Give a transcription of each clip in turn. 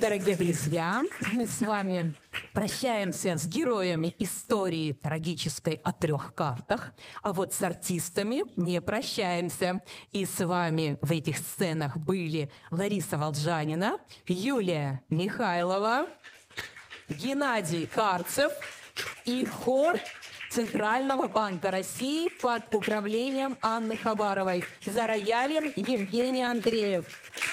Дорогие друзья, мы с вами прощаемся с героями истории трагической о 3 картах, а вот с артистами не прощаемся. И с вами в этих сценах были Лариса Волжанина, Юлия Михайлова, Геннадий Карцев и хор Центрального банка России под управлением Анны Хабаровой. За роялем Евгений Андреев.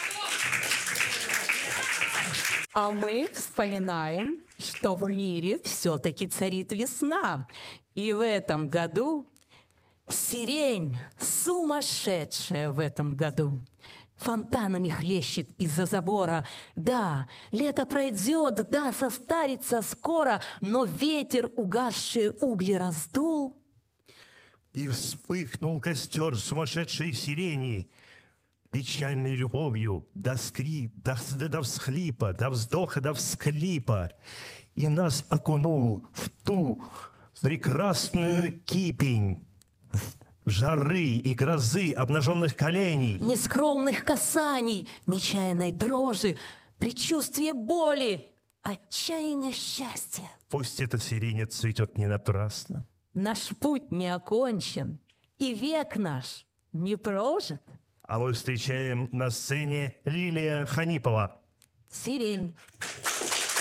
А мы вспоминаем, что в мире все-таки царит весна. И в этом году сирень сумасшедшая в этом году. Фонтанами хлещет из-за забора. Да, лето пройдет, да, состарится скоро, но ветер угасшие угли раздул. И вспыхнул костер сумасшедшей сирени, печальной любовью до до всхлипа, до вздоха, до всклипа. И нас окунул в ту прекрасную кипень жары и грозы обнаженных коленей, Нескромных касаний, нечаянной дрожи, предчувствие боли, отчаяние счастья. Пусть эта сирень цветет не напрасно. Наш путь не окончен, и век наш не прожит. А мы встречаем на сцене Лилия Ханипова. Сирень.